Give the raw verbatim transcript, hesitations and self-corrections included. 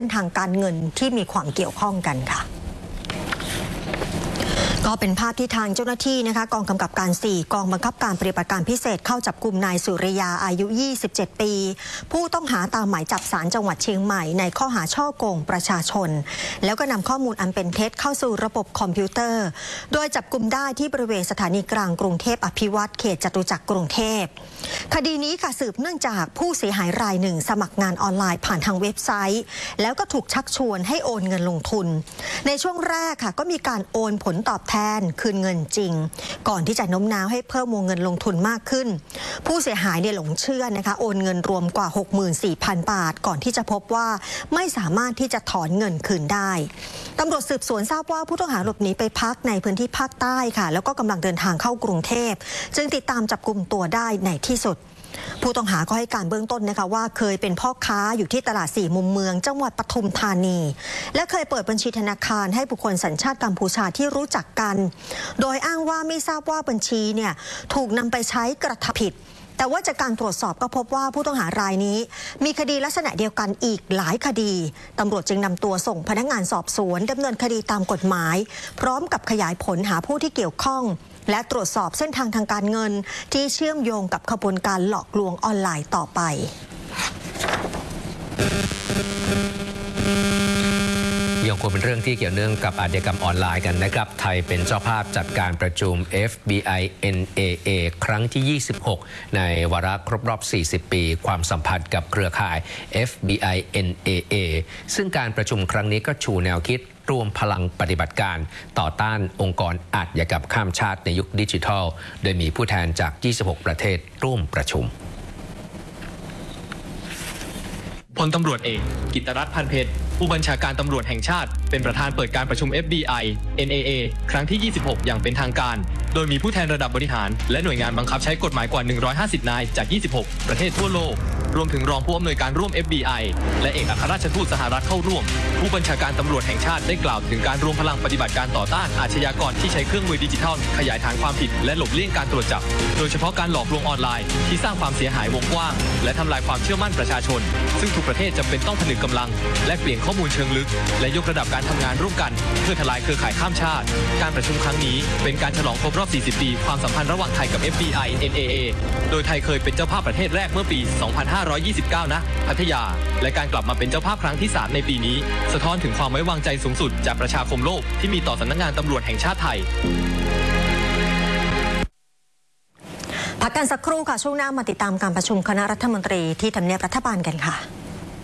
ทางการเงินที่มีความเกี่ยวข้องกันค่ะก็เป็นภาพที่ทางเจ้าหน้าที่นะคะกองกำกับการสี่กองบังคับการปฏิบัติการพิเศษเข้าจับกุมนายสุริยาอายุยี่สิบเจ็ดปีผู้ต้องหาตามหมายจับศาลจังหวัดเชียงใหม่ในข้อหาฉ้อโกงประชาชนแล้วก็นำข้อมูลอันเป็นเท็จเข้าสู่ระบบคอมพิวเตอร์โดยจับกุมได้ที่บริเวณสถานีกลางกรุงเทพอภิวัตรเขตจตุจักรกรุงเทพคดีนี้ค่ะสืบเนื่องจากผู้เสียหายรายหนึ่งสมัครงานออนไลน์ผ่านทางเว็บไซต์แล้วก็ถูกชักชวนให้โอนเงินลงทุนในช่วงแรกค่ะก็มีการโอนผลตอบแทนคืนเงินจริงก่อนที่จะโน้มน้าวให้เพิ่มวงเงินลงทุนมากขึ้นผู้เสียหายเนี่ยหลงเชื่อนะคะโอนเงินรวมกว่า หกหมื่นสี่พัน บาทก่อนที่จะพบว่าไม่สามารถที่จะถอนเงินคืนได้ตำรวจสืบสวนทราบว่าผู้ต้องหาหลบหนีไปพักในพื้นที่ภาคใต้ค่ะแล้วก็กำลังเดินทางเข้ากรุงเทพจึงติดตามจับกุมตัวได้ในที่สุดผู้ต้องหาก็ให้การเบื้องต้นนะคะว่าเคยเป็นพ่อค้าอยู่ที่ตลาดสี่มุมเมืองจังหวัดปทุมธานีและเคยเปิดบัญชีธนาคารให้บุคคลสัญชาติกัมพูชาที่รู้จักกันโดยอ้างว่าไม่ทราบว่าบัญชีเนี่ยถูกนำไปใช้กระทำผิดแต่ว่าจากการตรวจสอบก็พบว่าผู้ต้องหารายนี้มีคดีลักษณะเดียวกันอีกหลายคดีตำรวจจึงนำตัวส่งพนักงานสอบสวนดำเนินคดีตามกฎหมายพร้อมกับขยายผลหาผู้ที่เกี่ยวข้องและตรวจสอบเส้นทางทางการเงินที่เชื่อมโยงกับขบวนการหลอกลวงออนไลน์ต่อไปยังคงเป็นเรื่องที่เกี่ยวเนื่องกับอาชญากรรมออนไลน์กันนะครับไทยเป็นเจ้าภาพจัดการประชุม เอฟ บี ไอ เอ็น เอ เอ ครั้งที่ ยี่สิบหก ในวาระครบรอบ สี่สิบ ปีความสัมพันธ์กับเครือข่าย เอฟ บี ไอ เอ็น เอ เอ ซึ่งการประชุมครั้งนี้ก็ชูแนวคิดรวมพลังปฏิบัติการต่อต้านองค์กรอาชญากรรมข้ามชาติในยุคดิจิทัลโดยมีผู้แทนจาก ยี่สิบหก ประเทศร่วมประชุมพลตำรวจเอกกิตติรัตน์พันเพชรผู้บัญชาการตำรวจแห่งชาติเป็นประธานเปิดการประชุม เอฟ บี ไอ เอ็น เอ เอ ครั้งที่ ยี่สิบหก อย่างเป็นทางการโดยมีผู้แทนระดับบริหารและหน่วยงานบังคับใช้กฎหมายกว่า หนึ่งร้อยห้าสิบ นายจาก ยี่สิบหก ประเทศทั่วโลกรวมถึงรองผู้อำนวยการร่วม เอฟ บี ไอ และเอกอัครราชทูตสหรัฐเข้าร่วมผู้บัญชาการตำรวจแห่งชาติได้กล่าวถึงการรวมพลังปฏิบัติการต่อต้านอาชญากรที่ใช้เครื่องมือดิจิทัลขยายฐานความผิดและหลบเลี่ยงการตรวจจับโดยเฉพาะการหลอกลวงออนไลน์ที่สร้างความเสียหายวงกว้างและทำลายความเชื่อมั่นประชาชนซึ่งทุกประเทศจำเป็นต้องผนึกกำลังและเปลี่ยนข้อมูลเชิงลึกและยกระดับการทำงานร่วมกันเพื่อทลายเครือข่ายข้ามชาติการประชุมครั้งนี้เป็นการฉลองครบรอบ สี่สิบ ปีความสัมพันธ์ระหว่างไทยกับ เอฟ บี ไอ เอ็น เอ เอ โดยไทยเคยเป็นเจ้าภาพประเทศแรกเมื่อปี สองพันห้าร้อยยี่สิบเก้า ณ พัทยาและการกลับมาเป็นเจ้าภาพครั้งที่ สาม ในปีนี้สะท้อนถึงความไว้วางใจสูงสุดจากประชาคมโลกที่มีต่อสำนักงานตำรวจแห่งชาติไทยพักกันสักครู่ค่ะช่วงหน้ามาติดตามการประชุมคณะรัฐมนตรีที่ทำเนียบรัฐบาลกันค่ะ